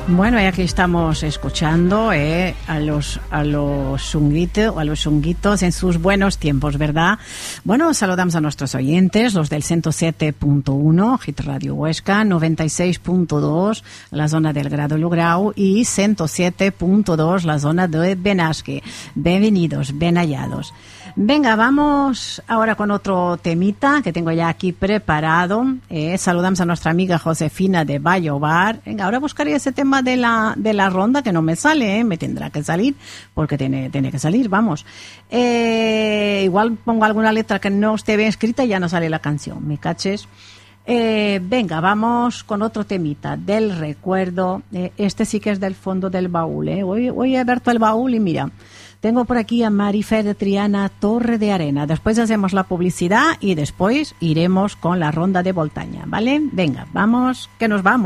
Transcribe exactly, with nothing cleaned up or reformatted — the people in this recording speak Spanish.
Bueno, y aquí estamos escuchando eh, a los a los Xunguitos, a los Xunguitos en sus buenos tiempos, ¿verdad? Bueno, saludamos a nuestros oyentes, los del ciento siete punto uno, Hit Radio Huesca, noventa y seis punto dos, la zona del Grado Lograu, y ciento siete punto dos, la zona de Benasque. Bienvenidos, bien hallados. Venga, vamos ahora con otro temita que tengo ya aquí preparado. Eh, saludamos a nuestra amiga Josefina de Vallobar. Venga, ahora buscaré ese tema de la de la ronda que no me sale, ¿eh? Me tendrá que salir porque tiene, tiene que salir, vamos. Eh, igual pongo alguna letra que no esté bien escrita y ya no sale la canción, ¿me caches? Eh, venga, vamos con otro temita del recuerdo. Eh, este sí que es del fondo del baúl, ¿eh? Hoy, hoy he abierto el baúl y mira, tengo por aquí a Marife de Triana Torre de Arena. Después hacemos la publicidad y después iremos con la ronda de Voltaña, ¿vale? Venga, vamos, que nos vamos.